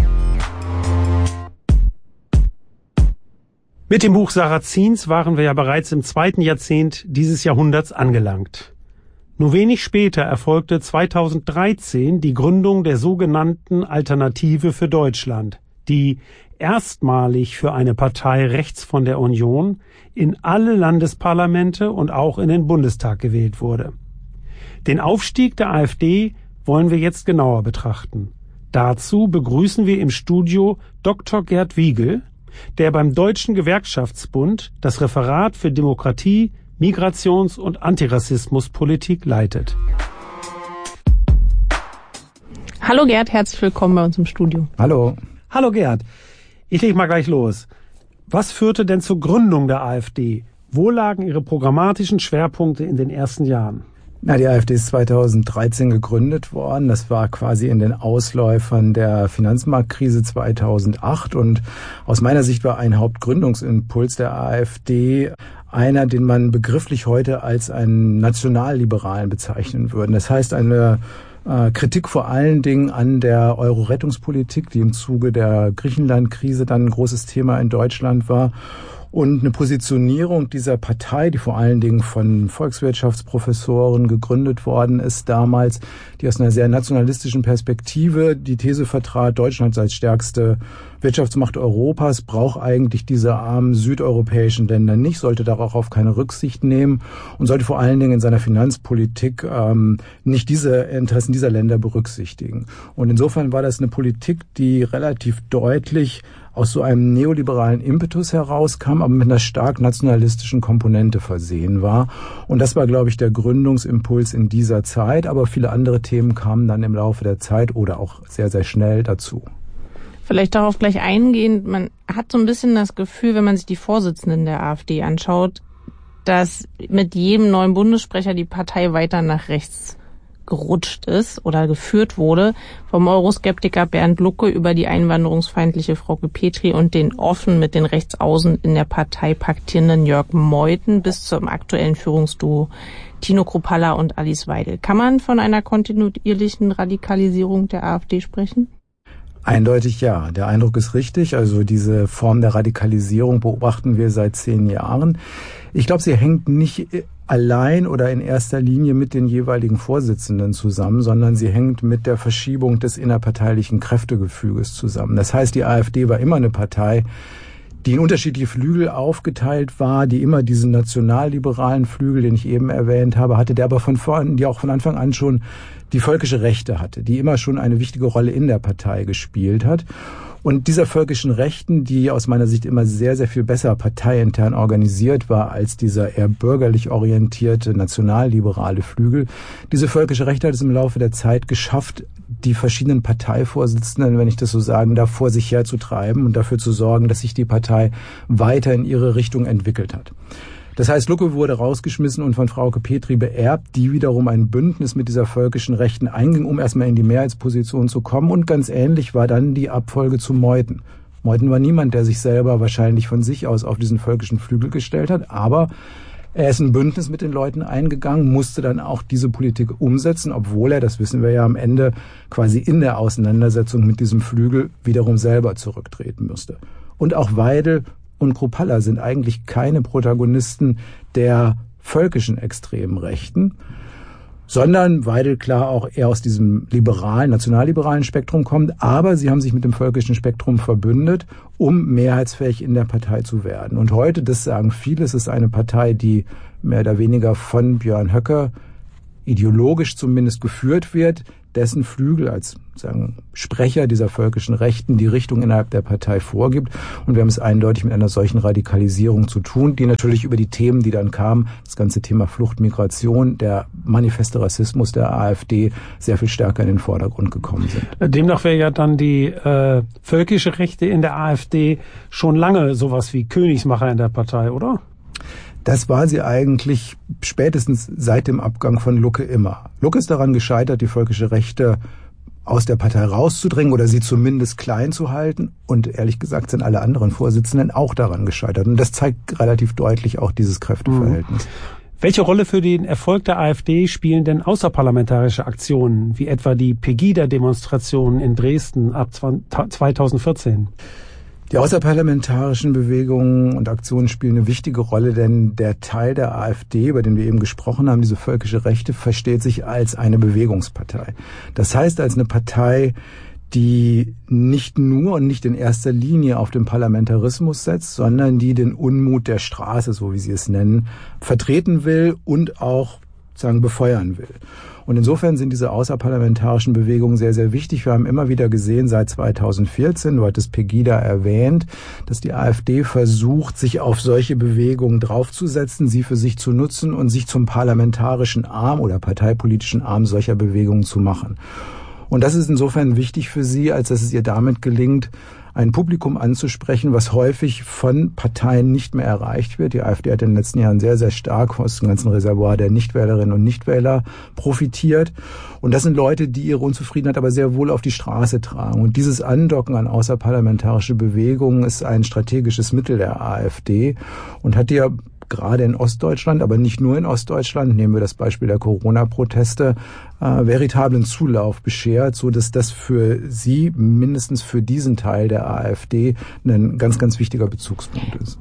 B: Mit dem Buch Sarrazins waren wir ja bereits im zweiten Jahrzehnt dieses Jahrhunderts angelangt. Nur wenig später erfolgte zweitausenddreizehn die Gründung der sogenannten Alternative für Deutschland, die erstmalig für eine Partei rechts von der Union in alle Landesparlamente und auch in den Bundestag gewählt wurde. Den Aufstieg der AfD wollen wir jetzt genauer betrachten. Dazu begrüßen wir im Studio Doktor Gerd Wiegel, der beim Deutschen Gewerkschaftsbund das Referat für Demokratie, Migrations- und Antirassismuspolitik leitet.
A: Hallo Gerd, herzlich willkommen bei uns im Studio.
E: Hallo.
B: Hallo Gerd, ich leg mal gleich los. Was führte denn zur Gründung der AfD? Wo lagen Ihre programmatischen Schwerpunkte in den ersten Jahren?
E: Na, die AfD ist zweitausenddreizehn gegründet worden. Das war quasi in den Ausläufern der Finanzmarktkrise zweitausendacht. Und aus meiner Sicht war ein Hauptgründungsimpuls der AfD einer, den man begrifflich heute als einen Nationalliberalen bezeichnen würde. Das heißt, eine äh, Kritik vor allen Dingen an der Euro-Rettungspolitik, die im Zuge der Griechenland-Krise dann ein großes Thema in Deutschland war. Und eine Positionierung dieser Partei, die vor allen Dingen von Volkswirtschaftsprofessoren gegründet worden ist damals, die aus einer sehr nationalistischen Perspektive die These vertrat, Deutschland als stärkste Wirtschaftsmacht Europas braucht eigentlich diese armen südeuropäischen Länder nicht, sollte darauf keine Rücksicht nehmen und sollte vor allen Dingen in seiner Finanzpolitik ähm, nicht diese Interessen dieser Länder berücksichtigen. Und insofern war das eine Politik, die relativ deutlich aus so einem neoliberalen Impetus herauskam, aber mit einer stark nationalistischen Komponente versehen war. Und das war, glaube ich, der Gründungsimpuls in dieser Zeit. Aber viele andere Themen kamen dann im Laufe der Zeit oder auch sehr, sehr schnell dazu.
A: Vielleicht darauf gleich eingehend. Man hat so ein bisschen das Gefühl, wenn man sich die Vorsitzenden der AfD anschaut, dass mit jedem neuen Bundessprecher die Partei weiter nach rechts gerutscht ist oder geführt wurde, vom Euroskeptiker Bernd Lucke über die einwanderungsfeindliche Frauke Petry und den offen mit den Rechtsaußen in der Partei paktierenden Jörg Meuthen bis zum aktuellen Führungsduo Tino Kruppalla und Alice Weidel. Kann man von einer kontinuierlichen Radikalisierung der AfD sprechen?
E: Eindeutig ja. Der Eindruck ist richtig. Also diese Form der Radikalisierung beobachten wir seit zehn Jahren. Ich glaube, sie hängt nicht allein oder in erster Linie mit den jeweiligen Vorsitzenden zusammen, sondern sie hängt mit der Verschiebung des innerparteilichen Kräftegefüges zusammen. Das heißt, die AfD war immer eine Partei, die in unterschiedliche Flügel aufgeteilt war, die immer diesen nationalliberalen Flügel, den ich eben erwähnt habe, hatte, der aber von vorn, die auch von Anfang an schon die völkische Rechte hatte, die immer schon eine wichtige Rolle in der Partei gespielt hat. Und dieser völkischen Rechten, die aus meiner Sicht immer sehr, sehr viel besser parteiintern organisiert war als dieser eher bürgerlich orientierte nationalliberale Flügel, diese völkische Rechte hat es im Laufe der Zeit geschafft, die verschiedenen Parteivorsitzenden, wenn ich das so sagen darf, vor sich herzutreiben und dafür zu sorgen, dass sich die Partei weiter in ihre Richtung entwickelt hat. Das heißt, Lucke wurde rausgeschmissen und von Frauke Petry beerbt, die wiederum ein Bündnis mit dieser völkischen Rechten einging, um erstmal in die Mehrheitsposition zu kommen. Und ganz ähnlich war dann die Abfolge zu Meuthen. Meuthen war niemand, der sich selber wahrscheinlich von sich aus auf diesen völkischen Flügel gestellt hat, aber er ist ein Bündnis mit den Leuten eingegangen, musste dann auch diese Politik umsetzen, obwohl er, das wissen wir ja am Ende, quasi in der Auseinandersetzung mit diesem Flügel wiederum selber zurücktreten musste. Und auch Weidel und Kruppalla sind eigentlich keine Protagonisten der völkischen extremen Rechten, sondern Weidel klar auch eher aus diesem liberalen, nationalliberalen Spektrum kommt, aber sie haben sich mit dem völkischen Spektrum verbündet, um mehrheitsfähig in der Partei zu werden. Und heute, das sagen viele, es ist eine Partei, die mehr oder weniger von Björn Höcke ideologisch zumindest geführt wird, dessen Flügel als sagen Sprecher dieser völkischen Rechten die Richtung innerhalb der Partei vorgibt. Und wir haben es eindeutig mit einer solchen Radikalisierung zu tun, die natürlich über die Themen, die dann kamen, das ganze Thema Flucht, Migration, der manifeste Rassismus der AfD sehr viel stärker in den Vordergrund gekommen sind.
B: Demnach wäre ja dann die äh, völkische Rechte in der AfD schon lange sowas wie Königsmacher in der Partei, oder?
E: Das war sie eigentlich spätestens seit dem Abgang von Lucke immer. Lucke ist daran gescheitert, die völkische Rechte aus der Partei rauszudrängen oder sie zumindest klein zu halten. Und ehrlich gesagt sind alle anderen Vorsitzenden auch daran gescheitert. Und das zeigt relativ deutlich auch dieses Kräfteverhältnis. Mhm.
B: Welche Rolle für den Erfolg der AfD spielen denn außerparlamentarische Aktionen, wie etwa die Pegida-Demonstrationen in Dresden ab zweitausendvierzehn?
E: Die außerparlamentarischen Bewegungen und Aktionen spielen eine wichtige Rolle, denn der Teil der AfD, über den wir eben gesprochen haben, diese völkische Rechte, versteht sich als eine Bewegungspartei. Das heißt, als eine Partei, die nicht nur und nicht in erster Linie auf den Parlamentarismus setzt, sondern die den Unmut der Straße, so wie sie es nennen, vertreten will und auch sagen befeuern will. Und insofern sind diese außerparlamentarischen Bewegungen sehr, sehr wichtig. Wir haben immer wieder gesehen, seit zweitausendvierzehn, du hattest Pegida erwähnt, dass die AfD versucht, sich auf solche Bewegungen draufzusetzen, sie für sich zu nutzen und sich zum parlamentarischen Arm oder parteipolitischen Arm solcher Bewegungen zu machen. Und das ist insofern wichtig für sie, als dass es ihr damit gelingt, ein Publikum anzusprechen, was häufig von Parteien nicht mehr erreicht wird. Die AfD hat in den letzten Jahren sehr, sehr stark aus dem ganzen Reservoir der Nichtwählerinnen und Nichtwähler profitiert. Und das sind Leute, die ihre Unzufriedenheit aber sehr wohl auf die Straße tragen. Und dieses Andocken an außerparlamentarische Bewegungen ist ein strategisches Mittel der AfD und hat ja gerade in Ostdeutschland, aber nicht nur in Ostdeutschland, nehmen wir das Beispiel der Corona-Proteste, äh, veritablen Zulauf beschert, so dass das für sie, mindestens für diesen Teil der AfD, ein ganz, ganz wichtiger Bezugspunkt ist.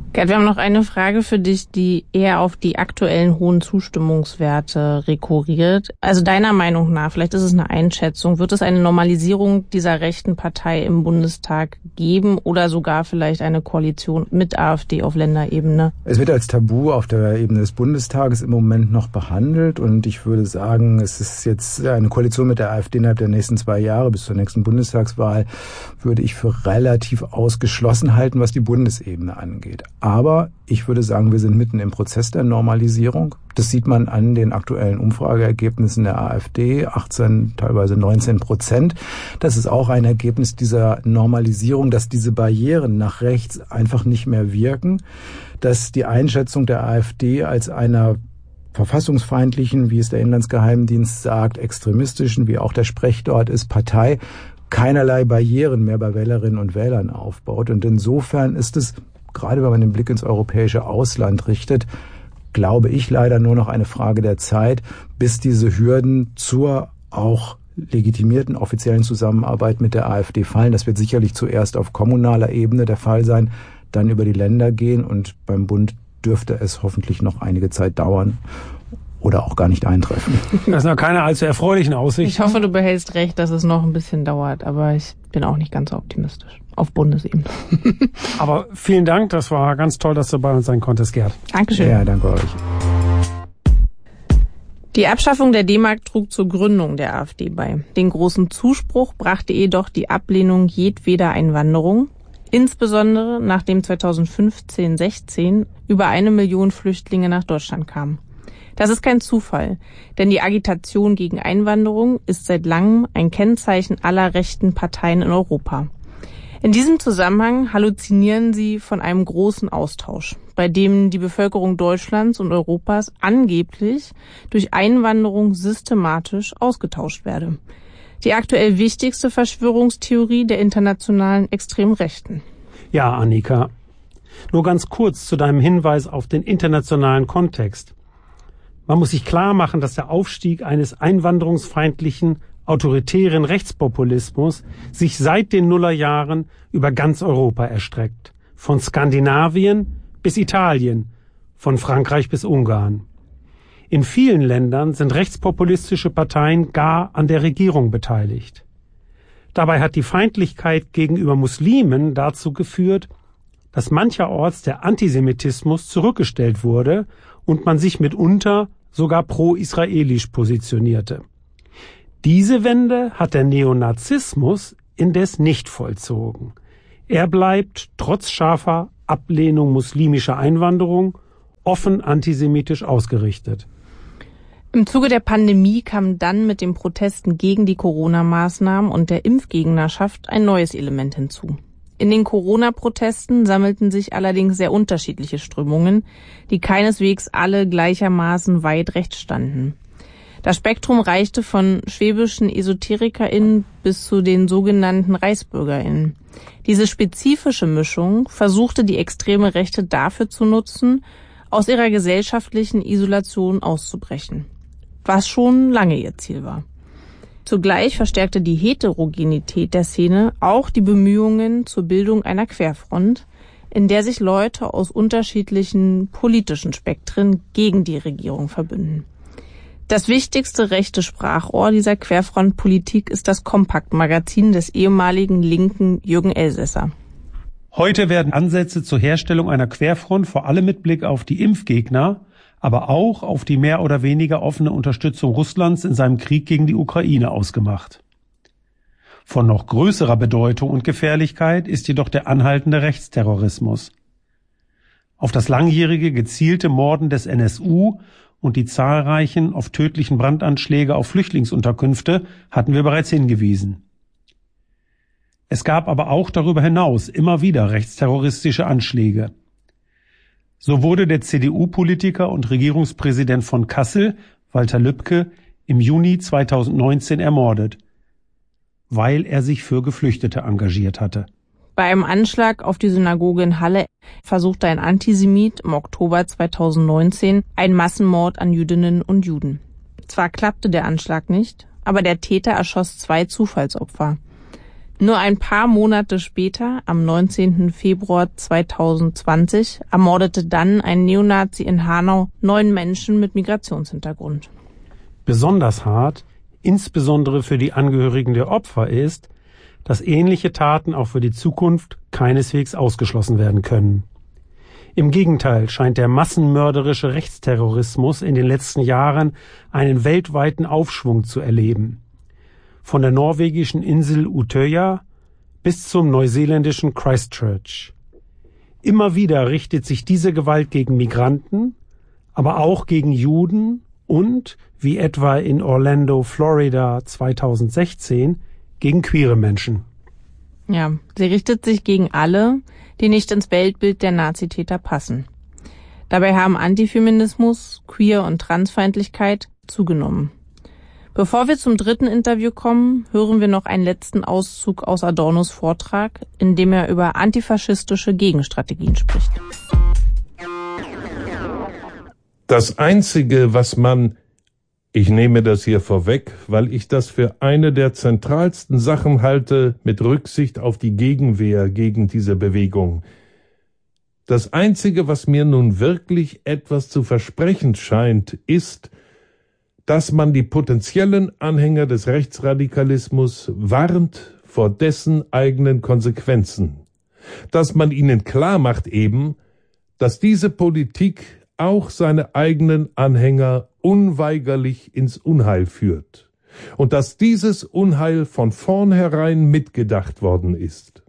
A: Gerd, wir haben noch eine Frage für dich, die eher auf die aktuellen hohen Zustimmungswerte rekurriert. Also deiner Meinung nach, vielleicht ist es eine Einschätzung, wird es eine Normalisierung dieser rechten Partei im Bundestag geben oder sogar vielleicht eine Koalition mit AfD auf Länderebene?
E: Es wird als Tabu auf der Ebene des Bundestages im Moment noch behandelt und ich würde sagen, es ist jetzt eine Koalition mit der AfD innerhalb der nächsten zwei Jahre bis zur nächsten Bundestagswahl, würde ich für relativ ausgeschlossen halten, was die Bundesebene angeht. Aber ich würde sagen, wir sind mitten im Prozess der Normalisierung. Das sieht man an den aktuellen Umfrageergebnissen der AfD, achtzehn, teilweise neunzehn Prozent. Das ist auch ein Ergebnis dieser Normalisierung, dass diese Barrieren nach rechts einfach nicht mehr wirken, dass die Einschätzung der AfD als einer verfassungsfeindlichen, wie es der Inlandsgeheimdienst sagt, extremistischen, wie auch der Sprech dort ist, Partei, keinerlei Barrieren mehr bei Wählerinnen und Wählern aufbaut. Und insofern ist es, gerade wenn man den Blick ins europäische Ausland richtet, glaube ich leider nur noch eine Frage der Zeit, bis diese Hürden zur auch legitimierten offiziellen Zusammenarbeit mit der AfD fallen. Das wird sicherlich zuerst auf kommunaler Ebene der Fall sein, dann über die Länder gehen und beim Bund dürfte es hoffentlich noch einige Zeit dauern oder auch gar nicht eintreffen.
B: Das sind noch keine allzu erfreulichen Aussichten.
A: Ich hoffe, du behältst recht, dass es noch ein bisschen dauert, aber ich bin auch nicht ganz so optimistisch. Auf Bundesebene.
B: Aber vielen Dank, das war ganz toll, dass du bei uns sein konntest, Gerd.
A: Dankeschön.
E: Ja, danke euch.
A: Die Abschaffung der D-Mark trug zur Gründung der AfD bei. Den großen Zuspruch brachte jedoch die Ablehnung jedweder Einwanderung, insbesondere nachdem zweitausendfünfzehn sechzehn über eine Million Flüchtlinge nach Deutschland kamen. Das ist kein Zufall, denn die Agitation gegen Einwanderung ist seit langem ein Kennzeichen aller rechten Parteien in Europa. In diesem Zusammenhang halluzinieren sie von einem großen Austausch, bei dem die Bevölkerung Deutschlands und Europas angeblich durch Einwanderung systematisch ausgetauscht werde. Die aktuell wichtigste Verschwörungstheorie der internationalen Extremrechten.
B: Ja, Annika. Nur ganz kurz zu deinem Hinweis auf den internationalen Kontext. Man muss sich klar machen, dass der Aufstieg eines einwanderungsfeindlichen, autoritären Rechtspopulismus sich seit den Nullerjahren über ganz Europa erstreckt. Von Skandinavien bis Italien, von Frankreich bis Ungarn. In vielen Ländern sind rechtspopulistische Parteien gar an der Regierung beteiligt. Dabei hat die Feindlichkeit gegenüber Muslimen dazu geführt, dass mancherorts der Antisemitismus zurückgestellt wurde und man sich mitunter sogar pro-israelisch positionierte. Diese Wende hat der Neonazismus indes nicht vollzogen. Er bleibt trotz scharfer Ablehnung muslimischer Einwanderung offen antisemitisch ausgerichtet.
A: Im Zuge der Pandemie kam dann mit den Protesten gegen die Corona-Maßnahmen und der Impfgegnerschaft ein neues Element hinzu. In den Corona-Protesten sammelten sich allerdings sehr unterschiedliche Strömungen, die keineswegs alle gleichermaßen weit rechts standen. Das Spektrum reichte von schwäbischen EsoterikerInnen bis zu den sogenannten ReichsbürgerInnen. Diese spezifische Mischung versuchte die extreme Rechte dafür zu nutzen, aus ihrer gesellschaftlichen Isolation auszubrechen, was schon lange ihr Ziel war. Zugleich verstärkte die Heterogenität der Szene auch die Bemühungen zur Bildung einer Querfront, in der sich Leute aus unterschiedlichen politischen Spektren gegen die Regierung verbünden. Das wichtigste rechte Sprachrohr dieser Querfrontpolitik ist das Kompakt-Magazin des ehemaligen Linken Jürgen Elsässer.
B: Heute werden Ansätze zur Herstellung einer Querfront vor allem mit Blick auf die Impfgegner, aber auch auf die mehr oder weniger offene Unterstützung Russlands in seinem Krieg gegen die Ukraine ausgemacht. Von noch größerer Bedeutung und Gefährlichkeit ist jedoch der anhaltende Rechtsterrorismus. Auf das langjährige gezielte Morden des N S U und die zahlreichen, oft tödlichen Brandanschläge auf Flüchtlingsunterkünfte hatten wir bereits hingewiesen. Es gab aber auch darüber hinaus immer wieder rechtsterroristische Anschläge. So wurde der C D U-Politiker und Regierungspräsident von Kassel, Walter Lübcke, im Juni zweitausendneunzehn ermordet, weil er sich für Geflüchtete engagiert hatte.
A: Bei einem Anschlag auf die Synagoge in Halle versuchte ein Antisemit im Oktober zweitausendneunzehn einen Massenmord an Jüdinnen und Juden. Zwar klappte der Anschlag nicht, aber der Täter erschoss zwei Zufallsopfer. Nur ein paar Monate später, am neunzehnten Februar zweitausendzwanzig, ermordete dann ein Neonazi in Hanau neun Menschen mit Migrationshintergrund.
B: Besonders hart, insbesondere für die Angehörigen der Opfer, ist, dass ähnliche Taten auch für die Zukunft keineswegs ausgeschlossen werden können. Im Gegenteil scheint der massenmörderische Rechtsterrorismus in den letzten Jahren einen weltweiten Aufschwung zu erleben. Von der norwegischen Insel Utøya bis zum neuseeländischen Christchurch. Immer wieder richtet sich diese Gewalt gegen Migranten, aber auch gegen Juden und, wie etwa in Orlando, Florida zweitausendsechzehn, gegen queere Menschen.
A: Ja, sie richtet sich gegen alle, die nicht ins Weltbild der Nazitäter passen. Dabei haben Antifeminismus, Queer- und Transfeindlichkeit zugenommen. Bevor wir zum dritten Interview kommen, hören wir noch einen letzten Auszug aus Adornos Vortrag, in dem er über antifaschistische Gegenstrategien spricht.
C: Das Einzige, was man, ich nehme das hier vorweg, weil ich das für eine der zentralsten Sachen halte mit Rücksicht auf die Gegenwehr gegen diese Bewegung. Das Einzige, was mir nun wirklich etwas zu versprechen scheint, ist, dass man die potenziellen Anhänger des Rechtsradikalismus warnt vor dessen eigenen Konsequenzen. Dass man ihnen klar macht eben, dass diese Politik auch seine eigenen Anhänger unweigerlich ins Unheil führt und dass dieses Unheil von vornherein mitgedacht worden ist.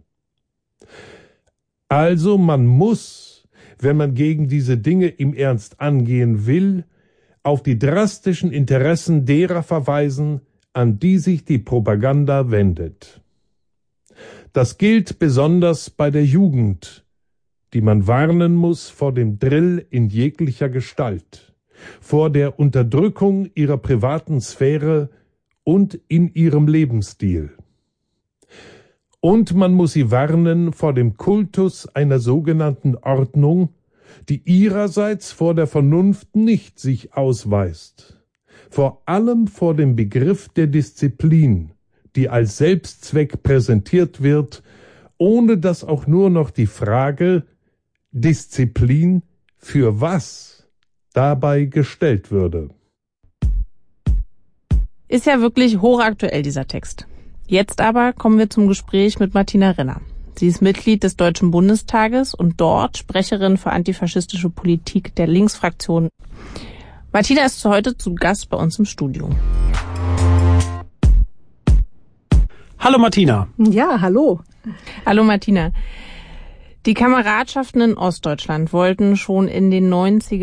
C: Also man muss, wenn man gegen diese Dinge im Ernst angehen will, auf die drastischen Interessen derer verweisen, an die sich die Propaganda wendet. Das gilt besonders bei der Jugend, die man warnen muss vor dem Drill in jeglicher Gestalt, vor der Unterdrückung ihrer privaten Sphäre und in ihrem Lebensstil. Und man muss sie warnen vor dem Kultus einer sogenannten Ordnung, die ihrerseits vor der Vernunft nicht sich ausweist, vor allem vor dem Begriff der Disziplin, die als Selbstzweck präsentiert wird, ohne dass auch nur noch die Frage Disziplin für was dabei gestellt würde.
A: Ist ja wirklich hochaktuell, dieser Text. Jetzt aber kommen wir zum Gespräch mit Martina Renner. Sie ist Mitglied des Deutschen Bundestages und dort Sprecherin für antifaschistische Politik der Linksfraktion. Martina ist heute zu Gast bei uns im Studio.
B: Hallo Martina.
F: Ja, hallo.
A: Hallo Martina. Die Kameradschaften in Ostdeutschland wollten schon in den neunziger